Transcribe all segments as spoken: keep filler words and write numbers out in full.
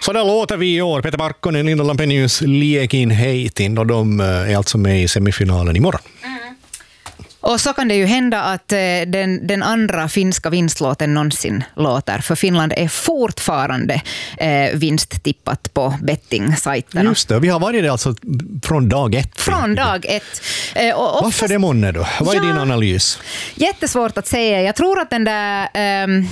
Så där låter vi i år. Peter Markkonen, Linda Lampenius, Liekin Heitin, och de är alltså med i semifinalen imorgon. Mm. Och så kan det ju hända att eh, den, den andra finska vinstlåten någonsin låter. För Finland är fortfarande eh, vinsttippat på betting-sajterna. Just det, vi har varit det alltså från dag ett. Från dag ett. Eh, och oftast, varför det månne då? Vad är ja, din analys? Jättesvårt att säga. Jag tror att den där... Ehm,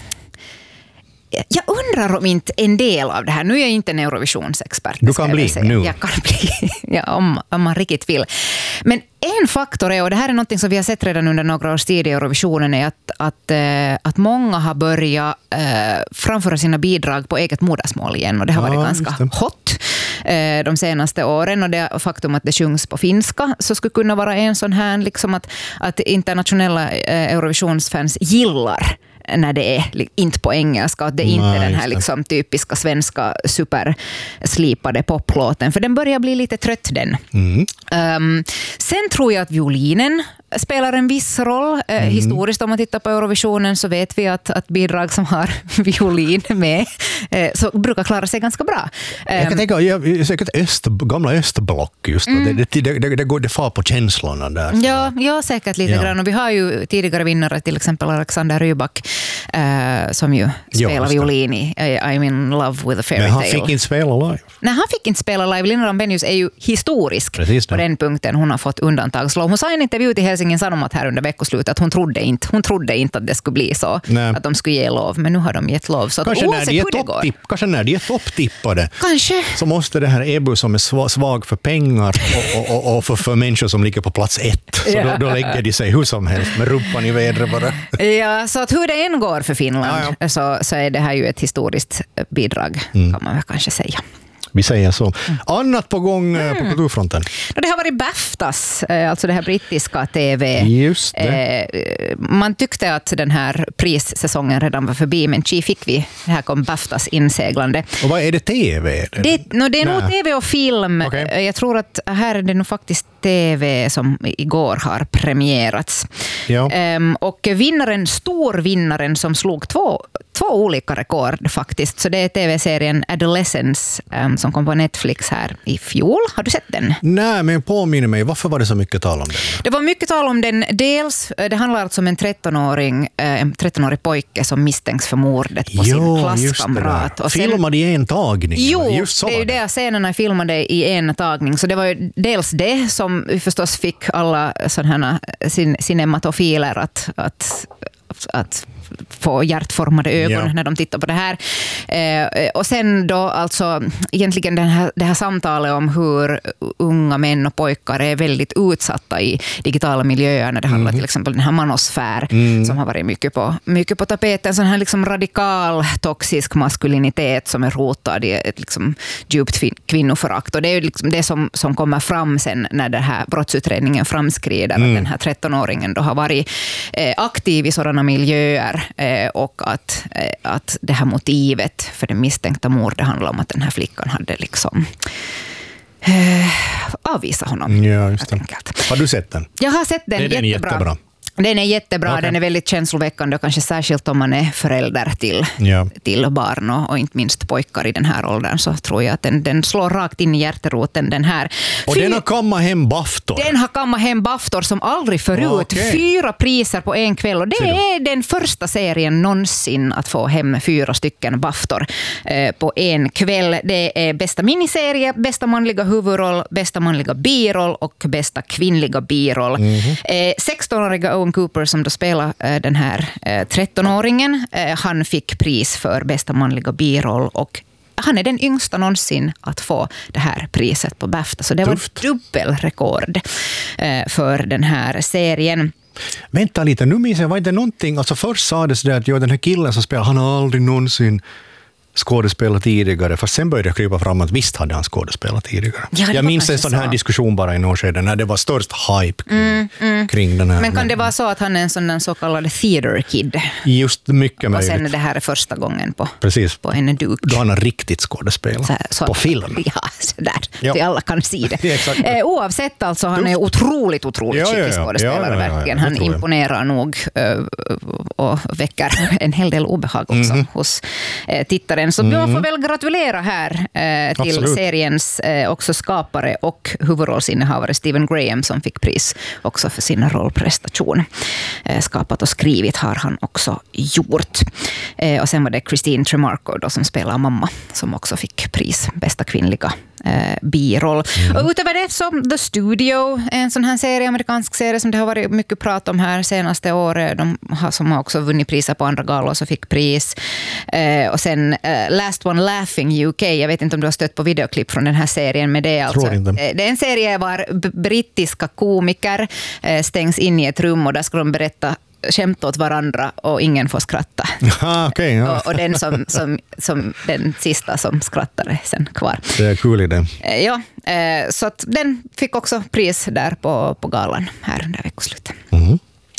Jag undrar om inte en del av det här, nu är jag inte en Eurovisionsexpert. Du kan bli nu. Jag kan bli, ja, om, om man riktigt vill. Men en faktor är, och det här är något som vi har sett redan under några års tid i Eurovisionen, är att, att, äh, att många har börjat äh, framföra sina bidrag på eget modersmål igen. Och det har varit ja, ganska hot äh, de senaste åren. Och det faktum att det sjungs på finska så skulle kunna vara en sån här, liksom att, att internationella äh, Eurovisionsfans gillar när det är inte på engelska, att det är inte Nej, den här liksom typiska svenska superslipade poplåten, för den börjar bli lite trött den. Mm. Um, sen tror jag att violinen spelar en viss roll. Mm. Historiskt, om man tittar på Eurovisionen, så vet vi att, att bidrag som har violin med eh, så brukar klara sig ganska bra. Jag kan tänka, jag, säkert öst, gamla östblock just mm. det, det, det, det går det far på känslorna där. Ja, ja, säkert lite ja. grann. Och vi har ju tidigare vinnare, till exempel Alexander Rybak, eh, som ju spelar violin i I'm in love with a fairy tale. Men han fick inte spela live. Nej, han fick inte spela live. Linda Lampenius är ju historisk på den punkten. Hon har fått undantagslov. Hon sa i en intervju till Helsingin Sanomat här under veckoslutet att hon trodde inte, hon trodde inte att det skulle bli så. Nej. Att de skulle ge lov. Men nu har de gett lov. Så kanske, att, när de är hur det går. Kanske när de är topptippade kanske. Så måste det här Ebu som är svag för pengar och, och, och, och för, för människor som ligger på plats ett. Så ja. då, då lägger de sig hur som helst med rumpan i vädret bara. Ja, så att hur det än går för Finland ja, ja. Så, så är det här ju ett historiskt bidrag mm. kan man väl kanske säga. Vi säger så. Mm. Annat på gång mm. på kulturfronten? Det har varit BAFTAs, alltså det här brittiska T V. Just det. Man tyckte att den här prissäsongen redan var förbi, men chi fick vi. Här kom BAFTAs inseglande. Och vad är det T V? Det, no, det är nog T V och film. Okay. Jag tror att här är det nog faktiskt T V som igår har premierats. Ja. Um, och vinnaren, storvinnaren som slog två, två olika rekord faktiskt. Så det är T V-serien Adolescence um, som kom på Netflix här i fjol. Har du sett den? Nej, men påminner mig. Varför var det så mycket tal om den? Det var mycket tal om den. Dels, det handlar alltså om en trettonåring, en trettonårig pojke som misstänks för mordet på jo, sin klasskamrat. Och sen, filmade i en tagning? Jo, just så det är ju det. Scenerna är filmade i en tagning. Så det var ju dels det som förstås fick alla sådana här cinematofiler att, att, att få hjärtformade ögon ja. när de tittar på det här. Eh, och sen då alltså egentligen den här, det här samtalet om hur unga män och pojkar är väldigt utsatta i digitala miljöer när det handlar mm. till exempel den här manosfär mm. som har varit mycket på, mycket på tapeten. Sån här liksom radikal toxisk maskulinitet som är rotad i ett liksom djupt kvinnoförakt. Och det är ju liksom det som, som kommer fram sen när den här brottsutredningen framskrider mm. att den här trettonåringen då har varit eh, aktiv i sådana miljöer. Och att, att det här motivet för det misstänkta mordet handlar om att den här flickan hade liksom eh, avvisat honom. Ja, just det. Har du sett den? Jag har sett den, det är den jättebra. jättebra. Den är jättebra, okay. Den är väldigt känsloväckande och kanske särskilt om man är förälder till, ja. till barn och, och inte minst pojkar i den här åldern, så tror jag att den, den slår rakt in i hjärteroten den här. Och Fy- den har kammat hem BAFTOR. Den har kammat hem BAFTOR som aldrig förut. Okay. Fyra priser på en kväll och det är den första serien någonsin att få hem fyra stycken BAFTOR eh, på en kväll. Det är bästa miniserie, bästa manliga huvudroll, bästa manliga biroll och bästa kvinnliga biroll. Mm-hmm. Eh, sextonåriga Owen Cooper som då spelar eh, den här eh, trettonåringen, eh, han fick pris för bästa manliga biroll och han är den yngsta någonsin att få det här priset på BAFTA. Så det Tufft. var dubbelrekord eh, för den här serien. Vänta lite, nu minns jag, var det någonting, alltså först sa det sådär att jo, den här killen som spelar, han har aldrig någonsin skådespelat tidigare, fast sen började jag krypa fram att visst hade han skådespelat tidigare. Ja, jag minns en sån här så. diskussion bara i några skeden när det var störst hype kring, mm, mm. kring den här. Men kan det vara så att han är en sån så kallad theater kid? Just mycket möjligt. Och sen det här är första gången på, Precis. på en duk. Då han har riktigt skådespelat så, så på film. Ja, sådär. Ja. Så alla kan se det. eh, oavsett alltså, han är otroligt, otroligt skicklig ja, ja, ja. skådespelare. Ja, ja, ja, verkligen. Han imponerar nog uh, och väcker en hel del obehag också mm-hmm. hos uh, tittare. Oscaren. Så mm. jag får väl gratulera här eh, till Absolut. seriens eh, också skapare och huvudrollsinnehavare Stephen Graham som fick pris också för sin rollprestation. Eh, skapat och skrivit har han också gjort. Eh, och sen var det Christine Tremarco då, som spelar mamma som också fick pris, bästa kvinnliga eh, biroll. Mm. Och utöver det så The Studio, en sån här serie, amerikansk serie som det har varit mycket prat om här senaste året. De har, som har också vunnit priser på andra galor så fick pris. Eh, och sen eh, Last One Laughing U K. Jag vet inte om du har stött på videoklipp från den här serien med det. Alltså, eh, det är en serie var b- brittiska komiker eh, stängs in i ett rum och där ska de berätta skämt åt varandra och ingen får skratta. Ah, okay, ja. och, och den som, som, som den sista som skrattade sen kvar. Det är kul idé. Ja, så att den fick också pris där på, på galan här under veckoslutet. Mm.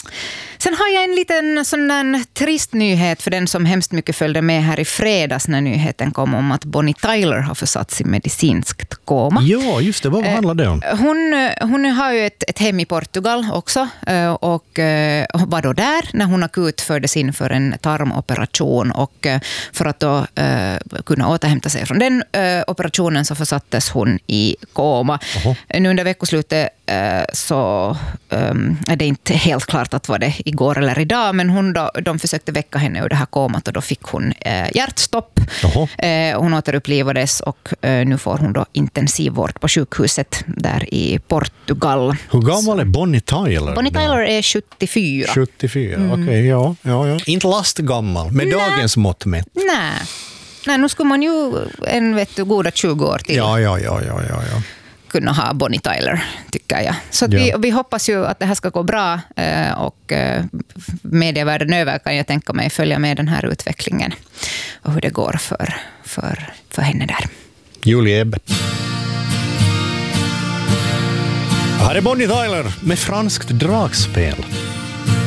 Sen har jag en liten sån där trist nyhet för den som hemskt mycket följde med här i fredags när nyheten kom om att Bonnie Tyler har försatts i medicinskt koma. Ja, just det. Vad handlar det om? Hon, hon har ju ett, ett hem i Portugal också och var då där när hon akut fördes in för en tarmoperation och för att då uh, kunna återhämta sig från den uh, operationen så försattes hon i koma. Aha. Nu under veckoslutet uh, så um, är det inte helt klart att var det igår eller idag, men hon då, de försökte väcka henne ur det här komat och då fick hon eh, hjärtstopp. Eh, hon återupplivades och eh, nu får hon då intensivvård på sjukhuset där i Portugal. Hur gammal är Bonnie Tyler? Bonnie Tyler är sjuttiofyra. sjuttiofyra, mm. okej, okay, ja, ja, ja. Inte lastgammal, med Nä. dagens mått mätt. Nej. Nej, nu skulle man ju en vet du, goda tjugo år till. Ja, ja, ja, ja, ja, ja. kunna ha Bonnie Tyler, tycker jag. Så att ja. vi, vi hoppas ju att det här ska gå bra och medievärlden över kan jag tänka mig följa med den här utvecklingen och hur det går för, för, för henne där. Julie Ebbe. Här är Bonnie Tyler med franskt dragspel.